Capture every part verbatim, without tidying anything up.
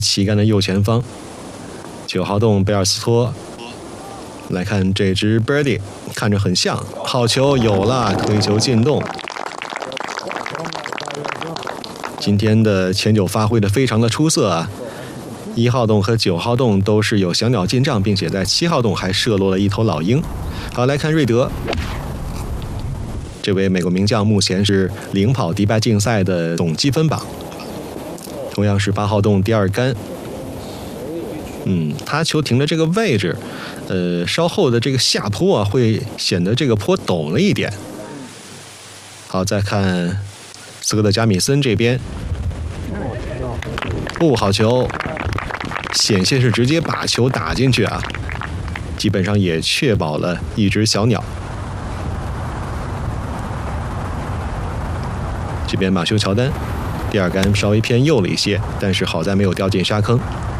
旗杆的右前方。九号洞贝尔斯托，来看这只 birdie， 看着很像，好球有了，推球进洞。今天的前九发挥的非常的出色啊！一号洞和九号洞都是有小鸟进账，并且在七号洞还射落了一头老鹰。好，来看瑞德，这位美国名将目前是领跑迪拜竞赛的总积分榜，同样是八号洞第二杆。嗯，他球停的这个位置，呃，稍后的这个下坡啊，会显得这个坡陡了一点。好，再看斯科特·加米森这边，不、哦、好球，险些是直接把球打进去啊，基本上也确保了一只小鸟。这边马修·乔丹，第二杆稍微偏右了一些，但是好在没有掉进沙坑。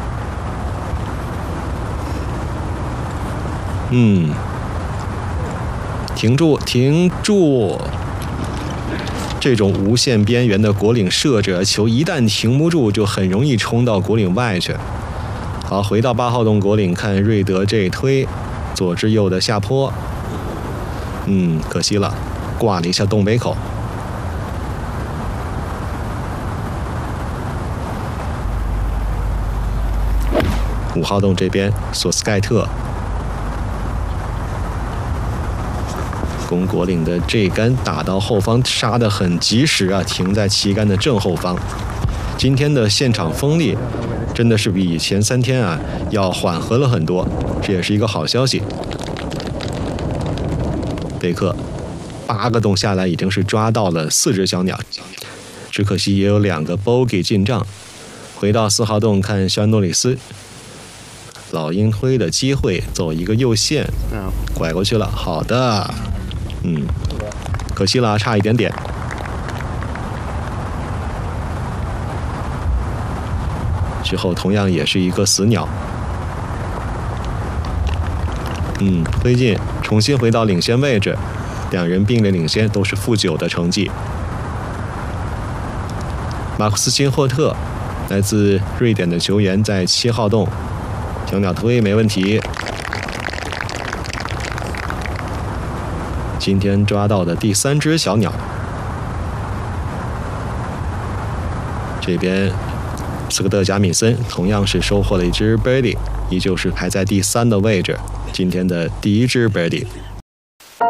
嗯，停住，停住！这种无限边缘的果岭射者球，一旦停不住，就很容易冲到果岭外去。好，回到八号洞果岭，看瑞德这推，左至右的下坡。嗯，可惜了，挂了一下洞北口。五号洞这边，索斯盖特。攻果岭的这杆打到后方，杀得很及时啊，停在旗杆的正后方。今天的现场风力真的是比前三天啊要缓和了很多，这也是一个好消息。贝克八个洞下来已经是抓到了四只小鸟，只可惜也有两个 bogey 进账。回到四号洞看肖恩诺里斯，老鹰推的机会，走一个右线，拐过去了，好的。嗯，可惜了，差一点点。之后同样也是一个死鸟。嗯，推进，重新回到领先位置，两人并列领先，都是负九的成绩。马库斯·金霍特，来自瑞典的球员，在七号洞，小鸟推没问题。今天抓到的第三只小鸟，这边斯科特·贾米森同样是收获了一只 birdie， 依旧是排在第三的位置，今天的第一只 birdie。